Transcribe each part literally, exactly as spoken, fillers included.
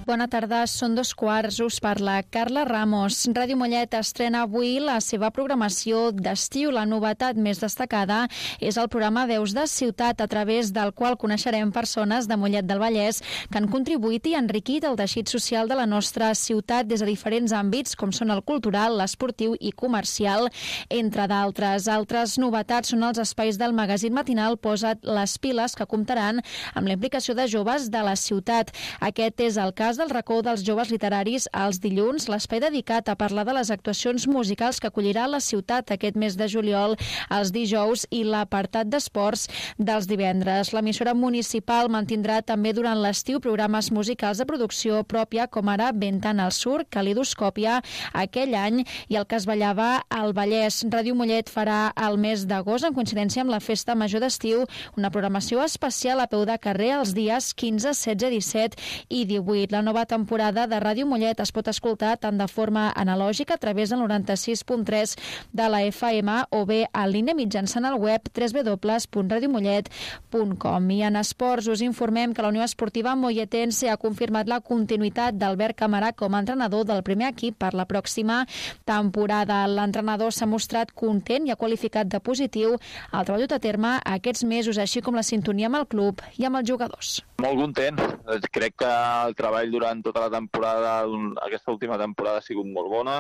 Bona tarda, són dos quarts, us parla Carla Ramos. Ràdio Mollet estrena avui la seva programació d'estiu. La novetat més destacada és el programa Veus de Ciutat, a través del qual coneixerem persones de Mollet del Vallès que han contribuït i enriquit el teixit social de la nostra ciutat des de diferents àmbits, com són el cultural, l'esportiu i comercial, entre d'altres. Altres novetats són els espais del magazín matinal Posa't les piles, que comptaran amb la implicació de joves de la ciutat. Aquest és el cas del racó dels joves literaris als dilluns, l'espai dedicat a parlar de les actuacions musicals que acollirà la ciutat aquest mes de juliol els dijous i l'apartat d'esports dels divendres. L'emissora municipal mantindrà també durant l'estiu programes musicals de producció pròpia, com ara Ventant al Sur, Calidoscòpia aquell any i el que es ballava al Vallès. Ràdio Mollet farà el mes d'agost, en coincidència amb la Festa Major d'Estiu, una programació especial a peu de carrer els dies quinze, setze, disset i divuit. La nova temporada de Ràdio Mollet es pot escoltar tant de forma analògica a través del noranta-sis punt tres de la F M o bé en línia mitjançant el web w w w punt radio mollet punt com. I en esports us informem que la Unió Esportiva Molletense ha confirmat la continuïtat d'Albert Camarà com a entrenador del primer equip per la pròxima temporada. L'entrenador s'ha mostrat content i ha qualificat de positiu el treball dut a terme aquests mesos, així com la sintonia amb el club i amb els jugadors. Molt content. Crec que el treball durant tota la temporada, aquesta última temporada ha sigut molt bona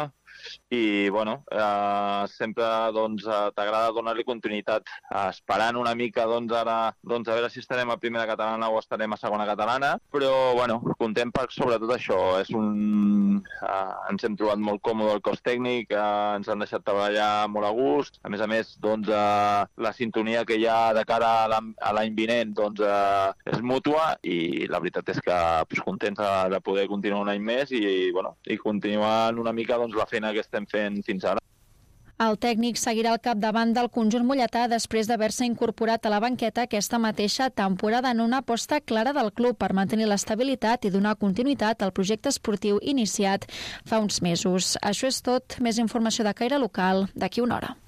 i bueno, eh, sempre doncs, t'agrada donar-li continuïtat, eh, esperant una mica doncs, ara, doncs, a veure si estarem a primera catalana o estarem a segona catalana, però bueno, content per sobretot això. És un, eh, ens hem trobat molt còmode el cos tècnic, eh, ens han deixat treballar molt a gust, a més a més doncs, eh, la sintonia que hi ha de cara a l'any vinent doncs, eh, és mútua i la veritat és que pues, contents de, de poder continuar un any més i, bueno, i continuar una mica doncs, la feina que estem fent fins ara. El tècnic seguirà al capdavant del conjunt molletà després d'haver-se incorporat a la banqueta aquesta mateixa temporada en una aposta clara del club per mantenir l'estabilitat i donar continuïtat al projecte esportiu iniciat fa uns mesos. Això és tot. Més informació de caire local d'aquí una hora.